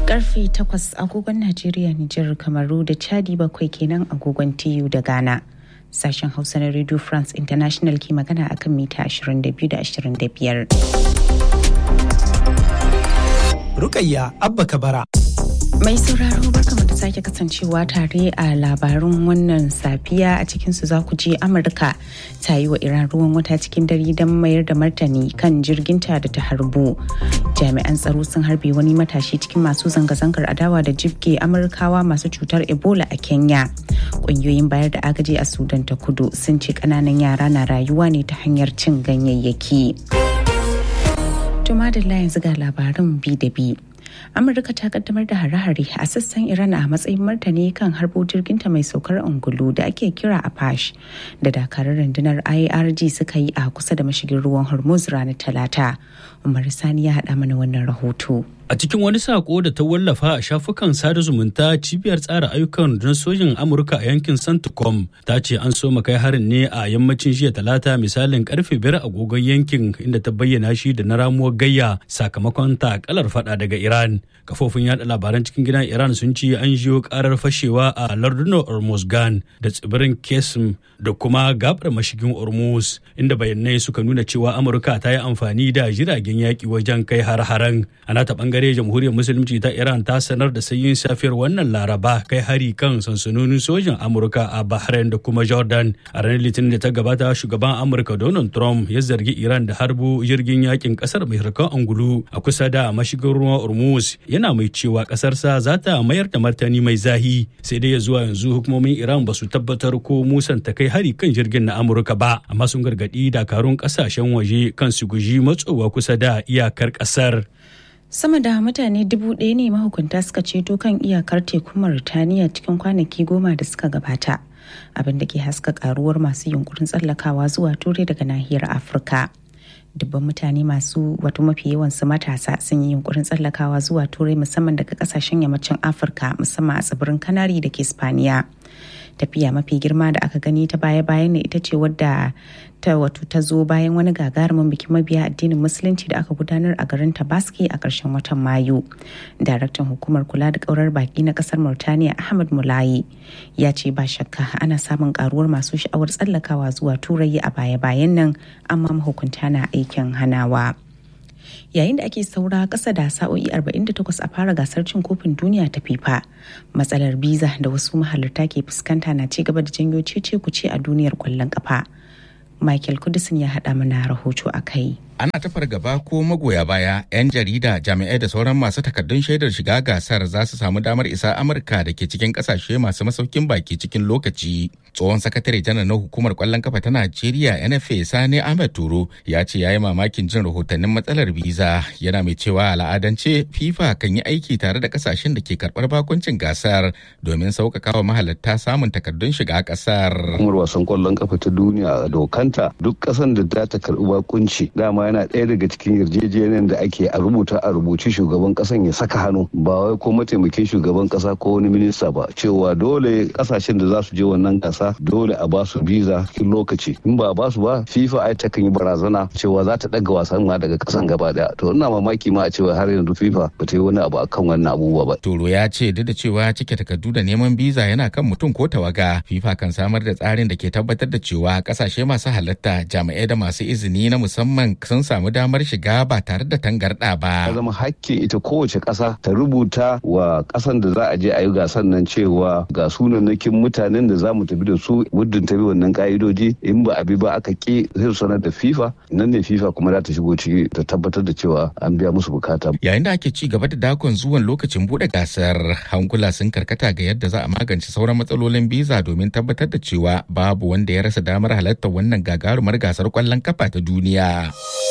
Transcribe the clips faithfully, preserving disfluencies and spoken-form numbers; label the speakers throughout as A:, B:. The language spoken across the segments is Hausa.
A: Karfe takwas agogon Najeriya, Nijar, Kamaru da Chadi bakwai kenan agogon T U da Ghana. Sashen Hausa na Radio France International ke magana akan mita ashirin da biyu da ashirin da biyar.
B: Rukayya Abba Kabara.
A: Mai sauraro barkamu da sake kasancewa tare a labarun wannan safiya. A cikinsu za ku je Amurka ta yi wa Iran ruwan wata cikin dare don mayar da martani kan jirginta da ta harbo. Jami'an tsaro sun harbe wani matashi cikin masu zanga-zangar adawa da jibge Amurkawa masu cutar Ebola a Kenya. Ƙungiyoyin bayar da agaji a Sudan ta Kudu sun ce ƙananan yara na rayuwa ne ta hanyar cin ganyayyaki. Tuma da yanzu ga labarin bi da bi. Amurka ta kaddamar da hare-hare a sassan Iran a matsayin martani kan harbo jirginta mai saukar angulu da ake kira Apache da dakarun rundunar I R G suka yi a kusa da mashigin ruwan Hormuz ranar Talata. Umar Sani ya haɗa mana wannan rahoto.
C: A cikin wani sako da ta wallafa a shafukan sada zumunta, cibiyar tsara ayyukan rundunar sojin Amurka a yankin Centcom ta ce an so kai harin ne a yammacin jiya Talata misalin karfe biyar agogon yankin, inda ta bayyana shi da na ramuwar gayya sakamakon takalar fada daga Iran. Kafofin yada labaran cikin gidan Iran sun ce an jiyo karar fashewa a lardunan Hormuzgan da tsibirin Qasem da kuma gabar mashigin Hormuz, inda bayanai suka nuna cewa Amurka ta yi amfani da jiragen yaki wajen kai har-haren. Ana ta bangare jamhuriyar musulunci ta Iran ta sanar da sanyin safiyar wannan Laraba kai hari kan sansanonin sojin Amurka a Bahrain da kuma Jordan. A ranar Litinin da ta gabata, shugaban Amurka Donald Trump ya zargi Iran da harbo jirgin yakin kasar mai harkan angulu a kusa da mashigin ruwan Hormuz, yana mai cewa kasarsa za ta mayar da martani mai zahi. Sai dai ya zuwa yanzu hukumomin Iran ba su tabbatar ko musanta kai hari kan jirgin na Amurka ba, amma sun gargadi dakarun kasashen waje kan su guji matsowa kusa da iyakar kasar.
A: Sama da mutane dubu ɗaya ne mahukunta suka ceto kan iyakar tekun Mauritaniya cikin kwanaki goma da suka gabata, abin da ke haska karuwar masu yunkurin tsallakawa zuwa Turai daga nahiyar Afirka. Dubban mutane masu wato mafi yawan su matasa sun yi yunkurin tsallakawa zuwa Turai musamman daga kasashen yammacin Afirka, musamman a tsibirin Kanari da ke Spaniya. Tafiya mafi girma da aka gani ta baya-bayan ne ita ce wadda ta wato ta zo bayan wani gagarumin bikin mabiya addinin musulunci da aka gudanar a garin Tabaski a ƙarshen watan Mayu. Daraktan hukumar kula da ƙaurar baki na ƙasar Mauritaniya Ahmad Mulayi ya ce ba shakka ana samun karuwar masu sha'awar tsallakawa zuwa Turai a baya-bayan nan, amma mahukunta na aikin hanawa. Yayin da ake saura ƙasa da sa'o'i arba'in da takwas a fara gasar cin kofin duniya ta FIFA, matsalar biza da wasu mahalarta ke fuskanta na ci gaba da janyo cece-kuce a duniyar ƙwallon ƙafa. Michael Kudisin ya haɗa mana rahoto a kai.
D: Ana ta fargaba ko magoya baya, 'yan jarida, jami'ai da sauran masu takardun shaidar shiga gasar za su samu damar isa Amurka da ke cikin kasashe masu masaukin baki cikin lokaci. Tsohon sakatare janar na hukumar kwallon kafa ta Najeriya N F A Sani Ahmed Turo ya ce ya yi mamakin jin rahotannin matsalar biza, yana mai cewa al'adance FIFA kan yi aiki tare da kasashen da ke karɓar bakuncin gasar domin sauƙaƙa wa mahalarta samun takardun shiga ƙasar.
E: Hukumar wasan kwallon kafa ta duniya a dokanta duk ƙasan da za ta karɓi bakunci dama yana ɗaya daga cikin yarjejeniyar da ake a rubuta a rubuci shugaban ƙasan ya saka hannu, ba wai ko mataimakin shugaban ƙasa ko wani minista ba, cewa dole ƙasashen da za su je wannan ƙasa dole a ba su biza cikin lokaci. In ba a ba su ba, FIFA ai ta kan yi barazana cewa za ta ɗaga wasan ma daga ƙasan gaba ɗaya. To ina mamaki ma a cewa har yanzu FIFA ba ta yi wani abu akan wannan abubuwa ba.
D: Toro ya ce duk da cewa cike takardu da neman biza yana kan mutum ko tawaga, FIFA kan samar da tsarin da ke tabbatar da cewa ƙasashe masu halatta, jami'ai da masu izini na musamman sun samu damar shiga ba tare da tangarɗa ba.
E: Ya zama hakkin ita kowace ƙasa ta rubuta wa ƙasan da za a je a yi gasan nan cewa ga sunannakin mutanen da za mu tafi da su muddin ta bi wannan ƙa'idoji, in ba a bi ba aka ƙi zai sanar da FIFA, nan ne FIFA kuma za ta shigo ciki ta tabbatar da cewa an biya musu bukata.
D: Yayin da ake ci gaba da dakon zuwan lokacin buɗe gasar, hankula sun karkata ga yadda za a magance sauran matsalolin biza domin tabbatar da cewa babu wanda ya rasa damar halartar wannan gagarumar gasar ƙwallon kafa ta duniya.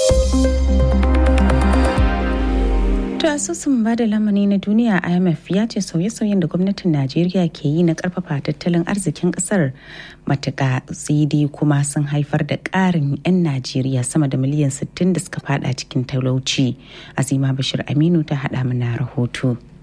A: To asusun bada lamuni na duniya I M F ya ce sauye-sauyen da gwamnatin Najeriya ke yi na karfafa tattalin arzikin kasar matuƙa sai dai kuma sun haifar da ƙarin 'yan Najeriya sama da miliyan sittin da suka fada cikin talauci. Azima Bashir Aminu ta haɗa mana rahoto.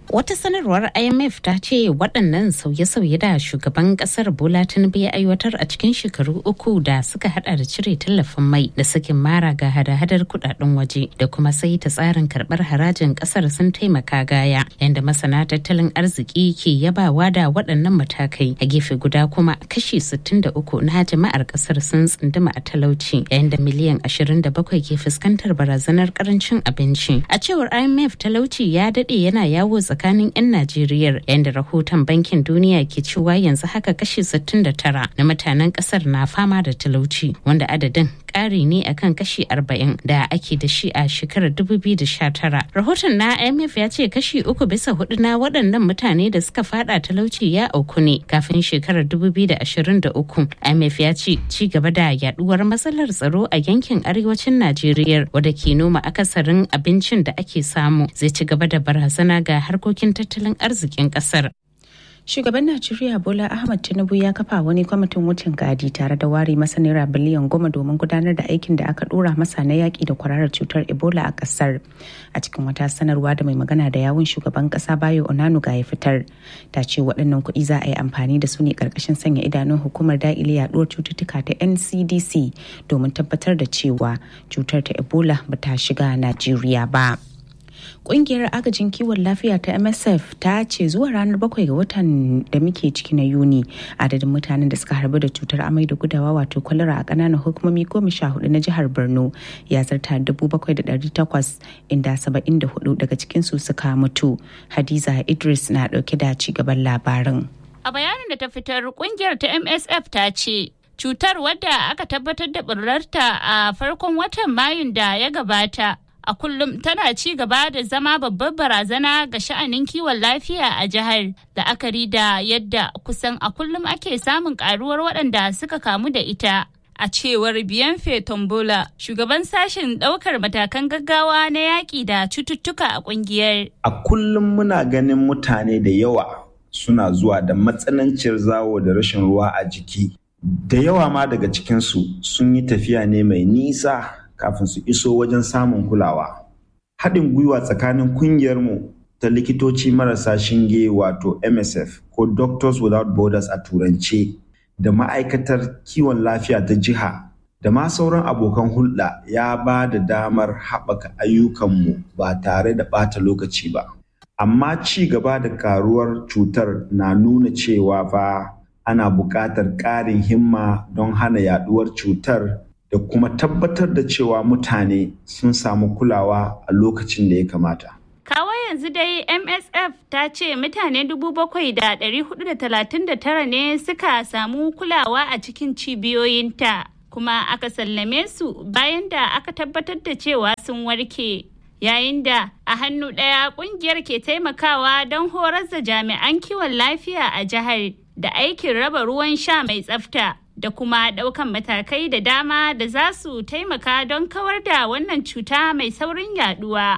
F: Wata sanarwar I M F ta ce waɗannan sauye-sauye da shugaban ƙasar Bola Tinubu ya aiwatar a cikin shekaru uku da suka hada da cire tallafin mai da sakin mara ga hada-hadar kudaden waje da kuma sai ta tsarin karɓar harajin ƙasar sun taimaka gaya, yadda masana tattalin arziki ke yabawa da waɗannan matakai. A gefe guda kuma kashi sittin da uku na jama'ar ƙasar sun tsunduma a talauci, yayin da miliyan ashirin da bakwai ke fuskantar barazanar ƙarancin abinci. A cewar I M F, talauci ya daɗe yana yawo tsakanin 'yan Najeriya, yadda rahoton Bankin Duniya ke cewa yanzu haka kashi sittin da tara na mutanen kasar na fama da talauci, wanda adadin ƙari ne akan kashi arba'in da ake da shi a shekarar dubu biyu da sha tara. Rahoton na I M F ya ce kashi uku bisa hudu na waɗannan mutane da suka fada talauci ya auku ne kafin shekarar dubu biyu da ashirin da uku. I M F ya ce ci gaba da yaduwar matsalar tsaro a yankin arewacin Najeriya, wadda ke noma akasarin abincin da ake samu, zai ci gaba da barazana ga harkokin tattalin arzikin kasar.
A: Shugaban Najeriya Bola Ahmed Tinubu ya kafa wani kwamitin wucin gadi tare da ware masa naira biliyan goma domin gudanar da aikin da aka dora masa na yaƙi da kwararar cutar Ebola a ƙasar. A cikin wata sanarwa da mai magana da yawun shugaban ƙasa Bayo Onanuga ya fitar, ta ce waɗannan kuɗi za a yi amfani da su ne ƙarƙashin sanya idanun hukumar daƙile yaɗuwar cututtuka ta N C D C domin tabbatar da cewa cutar ta Ebola ba ta shiga Najeriya ba. Ƙungiyar agajin kiwon lafiya ta M S F ta ce zuwa ranar bakwai ga watan da muke ciki na Yuni, adadin mutanen da suka harbu da cutar amai da gudawa wato kwalara a ƙananan hukumomi goma sha hudu na jihar Borno ya zarta dubu bakwai da ɗari takwas, inda saba'in da hudu daga cikinsu suka mutu. Hadiza Idris na ɗauke da ci gaban labarin.
G: A bayanin da ta fitar, ƙungiyar ta M S F ta ce cutar, wadda aka tabbatar da ɓullarta a farkon watan Mayun da ya gabata, a kullum tana ci gaba da zama babbar barazana ga sha'anin kiwon lafiya a jihar, la'akari da yadda kusan a kullum ake samun karuwar waɗanda suka kamu da ita. A cewar Bienfe Tombola, shugaban sashen ɗaukar matakan gaggawa na yaƙi da cututtuka a ƙungiyar.
H: A kullum muna ganin mutane da yawa suna zuwa da matsananciyar zawo da rashin ruwa a jiki. Da yawa ma daga cikinsu sun yi tafiya ne mai nisa kafin su iso wajen samun kulawa. Haɗin gwiwa tsakanin kungiyarmu ta likitoci marasa shinge wato M S F ko Doctors Without Borders a turance da ma'aikatar kiwon lafiya ta jiha da ma sauran abokan hulɗa ya ba da damar haɓaka ayyukanmu ba tare da ɓata lokaci ba. Amma ci gaba da karuwar cutar na nuna cewa fa ana buƙatar ƙarin himma don hana yaɗuwar cutar da kuma tabbatar da cewa mutane sun samu kulawa a lokacin da ya kamata.
G: Kawo yanzu dai M S F ta ce mutane dubu bakwai da ɗari hudu da talatin da tara ne suka samu kulawa a cikin cibiyoyinta, kuma aka sallame su bayan da aka tabbatar da cewa sun warke. Yayin da a hannu ɗaya ƙungiyar ke taimakawa don horar da jami'an kiwon lafiya a jihar da aikin raba ruwan sha mai tsafta, da kuma ɗaukan matakai da dama da za su taimaka don kawar da wannan cuta mai saurin yaduwa.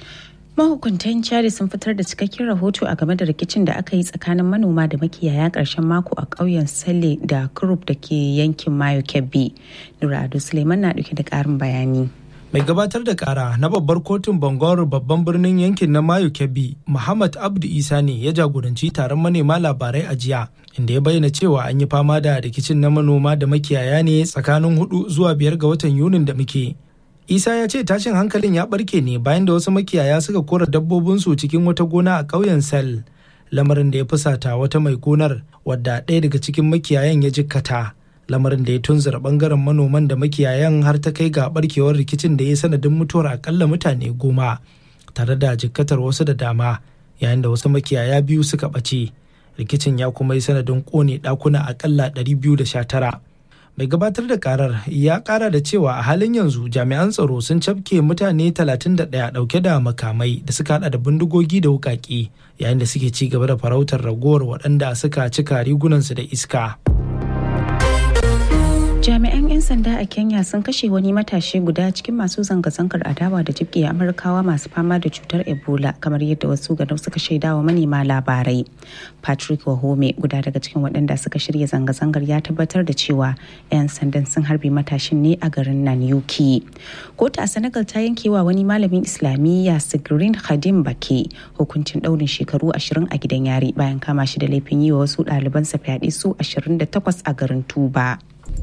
A: Mahukuntan Chad sun fitar da cikakken rahoto a game da rikicin da aka yi tsakanin manoma da makiyaya ƙarshen mako a ƙauyen Sale da Kurup da ke yankin Mayo Kebbi. Nura Ado Suleiman na ɗauke da ƙarin bayani.
B: Mai gabatar da kara na babbar kotun Bangor babban birnin yankin na Mayo Kebbi, Muhammad Abdu Isa ne ya jagoranci taron manema labarai a jiya, inda ya bayyana cewa an yi fama da rikicin na manoma da makiyaya ne tsakanin hudu zuwa biyar ga watan Yunin da muke. Isa ya ce tashin hankalin ya barke ne bayan da wasu makiyaya suka kora dabbobinsu cikin wata gona a ƙauyen Sel, lamarin da ya fusata wata mai gonar wadda ɗaya daga cikin makiyayan ya jikkata. Lamarin da ya tunzura bangaren manoman da makiyayan har ta kai ga barkewar rikicin da ya sanadin mutuwar akalla mutane goma tare da jikkatar wasu da dama, yayin da wasu makiyaya biyu suka ɓace. Rikicin ya kuma yi sanadin ƙone ɗakuna akalla ɗari biyu da sha tara. Mai gabatar da karar ya ƙara da cewa a halin yanzu jami'an tsaro sun cafke mutane talatin da ɗaya ɗauke da makamai da suka haɗa da bindigogi da wuƙaƙe, yayin da suke ci gaba da farautar ragowar waɗanda suka cika rigunansu da iska.
A: Jami'an 'yan 'yan sanda a Kenya sun kashe wani matashi guda cikin masu zanga-zangar adawa da jibge Amurkawa masu fama da cutar Ebola, kamar yadda wasu ganau suka shaidawa manema labarai. Patrick Wahome, guda daga cikin waɗanda suka shirya zanga-zangar, ya tabbatar da cewa 'yan sandan sun harbe matashin ne a garin Nanyuki. Kotu a Senegal ta yankewa wani malamin Islamiyya Sigrin Khadim Bake hukuncin ɗaurin shekaru ashirin a gidan yari bayan kama shi da laifin yi wa wasu ɗalibansa fyaɗe su ashirin da takwas a garin Tuba.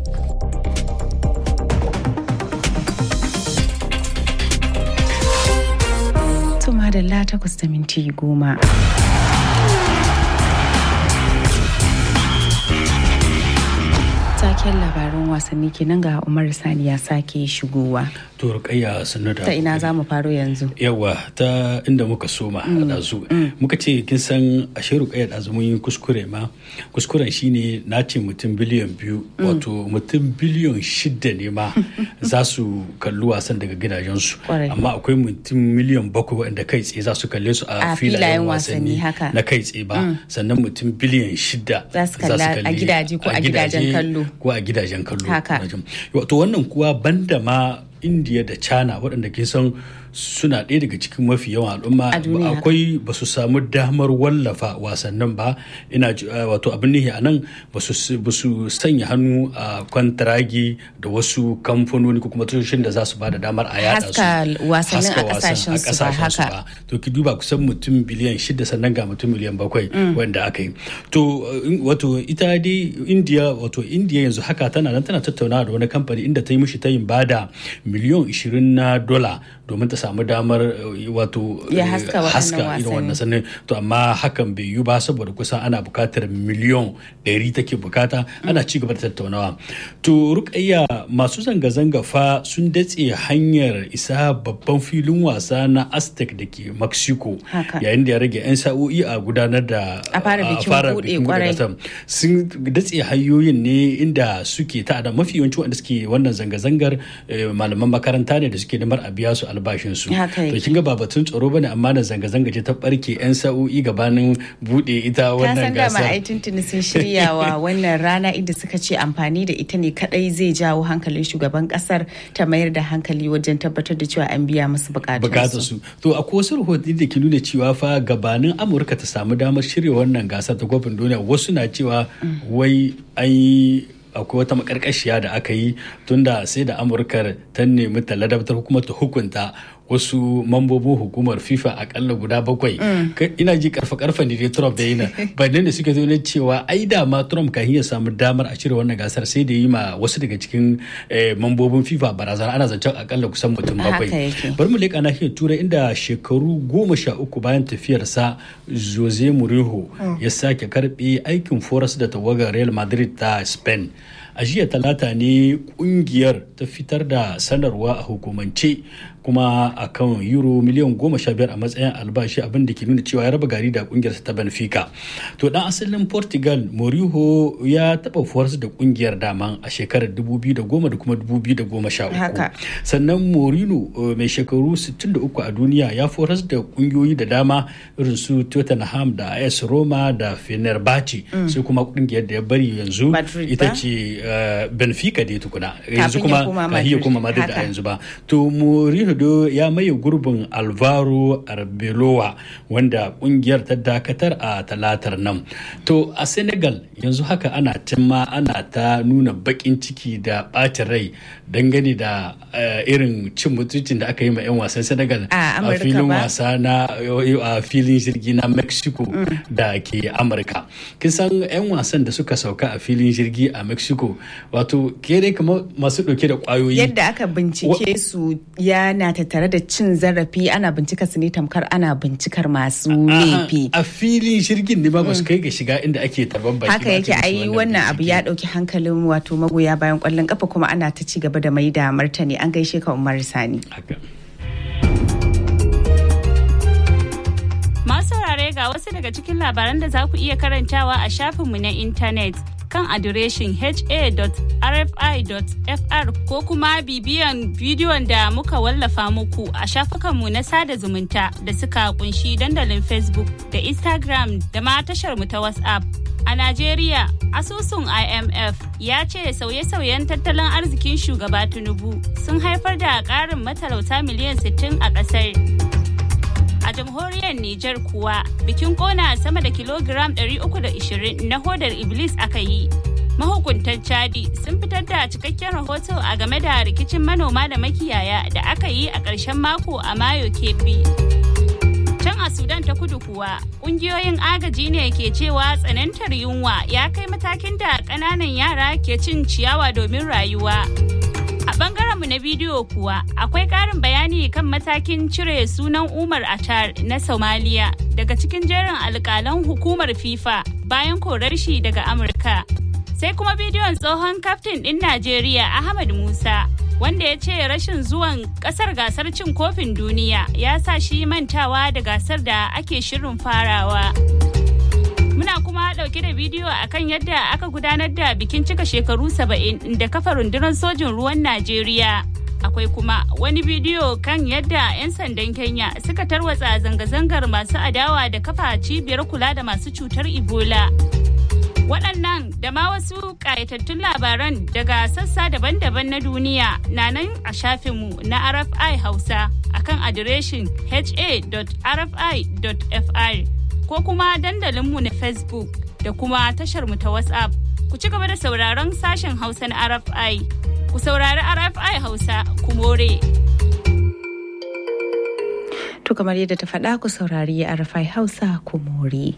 A: Tuma da la takwas da minti goma. Taken labaran wasanni kenan ga Umar Sani ya sake shigowa.
C: To Rukayya sannu da.
A: Ta ina za mu faro yanzu?
C: Yawa ta inda muka soma ɗazu. Muka ce kin san ashe Rukayya ɗazu mun yi kuskure ma. Kuskuren shine na ce mutum biliyan biyu wato mutum biliyan shida ne ma za su kalli wasan daga gidajensu. Amma akwai mutum miliyan bakwai waɗanda kai tsaye za su kalle su a filayen wasanni na kai tsaye ba. Sannan mutum biliyan shida
A: za su kalla a gidaje ko a gidajen kallo.
C: Ko a gidajen kallo. Wato wannan kuwa banda ma India da China waɗanda ke son suna ɗaya daga cikin mafi yawan al'umma akwai ba su samu damar wallafa wasannin ba. Ina wato abin nihi a nan ba su sanya hannu a kwantaragi da wasu kamfanoni ko kuma tashoshin da za su ba da damar a yada su
A: haska wasannin a kasashen su ba haka.
C: To ki duba kusan mutum biliyan shida sannan ga mutum miliyan bakwai wanda aka yi. To wato ita dai India wato India yanzu haka tana nan tana tattaunawa da wani kamfani inda ta yi mishi tayin bada miliyan ishirin na dola domin ta samu damar wato haska irin wannan sannan. To amma hakan bai yi ba saboda kusan ana bukatar miliyan ɗari take bukata. Ana ci gaba da tattaunawa. To Rukayya, masu zanga-zanga fa sun datse hanyar isa babban filin wasa na Aztec da ke Mexico yayin da ya rage 'yan sa'o'i a gudanar da
A: a fara bikin buɗe gasar.
C: Sun datse hanyoyin ne inda suke ta da mafi yawanci wanda suke wannan zanga-zangar malaman makaranta ne da suke nemar a biya su albashinsu. To kin ga ba batun tsaro bane amma na zanga-zanga ce ta barke 'yan sa'o'i gabanin bude ita wannan
A: Ka
C: gasar.
A: san dama ai tuntuni sun shiryawa wannan rana inda suka ce amfani da ita ne kadai zai jawo hankalin shugaban kasar ta mayar da hankali wajen tabbatar da cewa an biya musu bukatunsu.
C: To akwai wasu rahotanni da ke nuna cewa fa gabanin Amurka ta samu damar shirya wannan gasa ta kofin duniya wasu na cewa wai an yi akwai wata makarkashiya da aka yi tunda sai da Amurka ta nemi ta ladabtar kuma ta hukunta wasu mambobin hukumar FIFA akalla guda bakwai. Ina ji karfa karfa ne dai Trump da yi nan. Bayan da suka zo ne cewa ai da ma Trump kan iya samu damar a cire wannan gasar sai da yi ma wasu daga cikin mambobin FIFA barazana. Ana zancen akalla kusan mutum bakwai. Bari mu leƙa nahiyar Turai inda shekaru goma sha uku bayan tafiyarsa Jose Mourinho ya sake karɓe aikin foras da tawagar Real Madrid ta Spain. A jiya talata ne kungiyar ta fitar da sanarwa a hukumance kuma a kan euro miliyan goma sha biyar a matsayin albashi, abin da ke nuna cewa ya raba gari da kungiyar ta Benfica. To dan asalin Portugal Mourinho ya taba foras da kungiyar daman a shekarar dubu biyu da goma da kuma dubu biyu da goma sha uku. Sannan Mourinho mai shekaru sittin da uku a duniya ya foras da kungiyoyi da dama irin su Tottenham da A S Roma da Fenerbahce. Mm. Sai kuma kungiyar da ya bari yanzu ita ce uh, Benfica da tukuna. Yanzu kuma kahiya kuma Madrid a yanzu ba. To Mourinho ya maye gurbin Alvaro Arbeloa wanda kungiyar ta dakatar a talatar nan. To a Senegal yanzu haka ana cimma ana ta nuna bakin ciki da bacin rai dangane da irin cin mutuncin da aka yi ma 'yan wasan Senegal a filin wasa na a filin jirgi na Mexico da ke Amurka. Kin san 'yan wasan da suka sauka a filin jirgi a Mexico wato kere kamar masu dauke da kwayoyi.
A: Yadda aka bincike su yana tattare da cin zarafi, ana bincika su ne tamkar ana bincikar masu laifi.
C: A filin jirgin ne ba su kai ga shiga inda ake tarban baki.
A: Haka yake, ai wannan abu ya dauki hankalin wato magoya bayan kwallon kafa kuma ana ta ci gaba da mai da martani. An gaishe ka Umar Sani.
G: Masu saurare ga wasu daga cikin labaran da za ku iya karantawa a shafinmu na intanet kan adireshin h a dot r f i dot f r ko kuma bibiyan bidiyon da muka wallafa muku a shafukanmu na sada zumunta da suka kunshi dandalin Facebook da Instagram da ma tashar mu ta WhatsApp. A Najeriya, asusun I M F ya ce sauye-sauyen tattalin arzikin shugaba Tinubu sun haifar da ƙarin matalauta miliyan sittin a ƙasar. A jamhuriyar Nijar kuwa, bikin ƙona sama da kilogiram ɗari uku da ashirin na hodar Iblis aka yi. Mahukuntan Chadi sun fitar da cikakken rahoto a game da rikicin manoma da makiyaya da aka yi a ƙarshen mako a Mayo Kebbi. Can a Sudan ta kudu kuwa, ƙungiyoyin agaji ne ke cewa tsanantar yunwa ya kai matakin da ƙananan yara ke cin ciyawa domin rayuwa. A ɓangarenmu na bidiyo kuwa, akwai ƙarin bayani kan matakin cire sunan Umar Atar na Somalia daga cikin jerin alƙalan hukumar FIFA bayan korar shi daga Amurka. Sai kuma bidiyon tsohon kaftin ɗin Najeriya Ahmad Musa, wanda ya ce rashin zuwan kasar gasar cin kofin duniya ya sa shi mantawa da gasar da ake shirin farawa. Muna kuma dauke da bidiyo akan yadda aka gudanar da bikin cika shekaru saba'in da kafa rundunar sojin ruwan Najeriya. Akwai kuma wani bidiyo kan yadda 'yan sandan Kenya suka tarwatsa zanga-zangar masu adawa da kafa cibiyar kula da masu cutar Ebola. Waɗannan da ma wasu ƙayatattun labaran daga sassa daban-daban na duniya na nan a shafinmu na R F I Hausa akan adireshin h a dot r f i dot f r ko kuma dandalinmu na Facebook da kuma tasharmu ta WhatsApp. Ku ci gaba da sauraron sashen Hausa na R F I. Ku saurari R F I Hausa, ku more.
A: To kamar yadda ta faɗa, ku saurari R F I Hausa, ku more.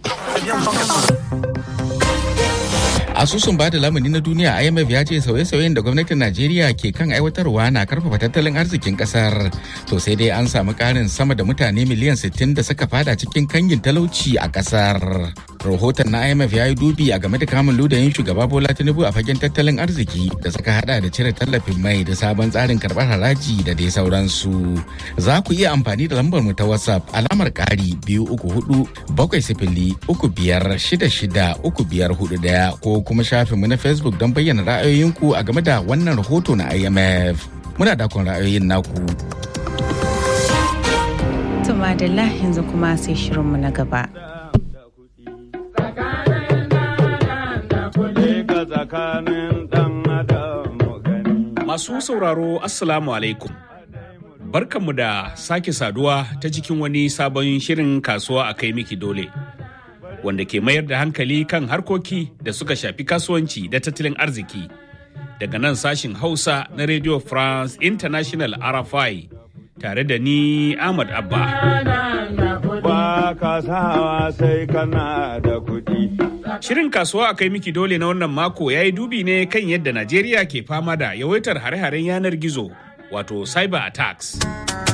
D: Asusun bada lamuni na duniya I M F ya ce sauye-sauyen da gwamnatin Najeriya ke kan aiwatarwa na karfafa tattalin arzikin kasar. To sai dai an samu karin sama da mutane miliyan sittin da suka fada cikin kangin talauci a kasar. Rahoton na I M F ya yi dubi a game da kamun ludayin shugaba Bola Tinubu a fagen tattalin arziki da suka hada da cire tallafin mai da sabon tsarin karbar haraji da dai sauransu. Za ku iya amfani da lambar mu ta WhatsApp alamar ƙari biyu uku hudu bakwai sifili uku biyar shida shida uku biyar hudu ɗaya ko kuma shafinmu na Facebook don bayyana ra'ayoyinku a game da wannan rahoto na I M F. Muna dakon ra'ayoyin naku.
A: Tumadala yanzu kuma sai shirinmu na gaba.
I: Masu sauraro Assalamu alaikum. Barkanmu da sake saduwa ta cikin wani sabon shirin kasuwa a kai miki dole. Wanda ke mayar da hankali kan harkoki da suka shafi kasuwanci da tattalin arziki. Daga nan sashin Hausa na Radio France International R F I tare da ni Ahmad Abba.
J: Ba ka sawa sai kana da kuɗi.
I: Shirin kasuwa a kai miki dole na wannan mako ya yi dubi ne kan yadda Najeriya ke fama da yawaitar hare-haren yanar gizo wato cyber attacks.